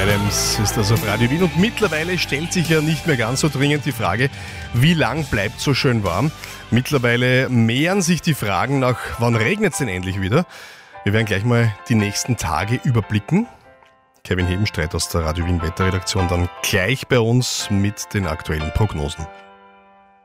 Adams ist das auf Radio Wien und mittlerweile stellt sich ja nicht mehr ganz so dringend die Frage, wie lang bleibt so schön warm? Mittlerweile mehren sich die Fragen nach, wann regnet es denn endlich wieder? Wir werden gleich mal die nächsten Tage überblicken. Kevin Hebenstreit aus der Radio Wien Wetterredaktion dann gleich bei uns mit den aktuellen Prognosen.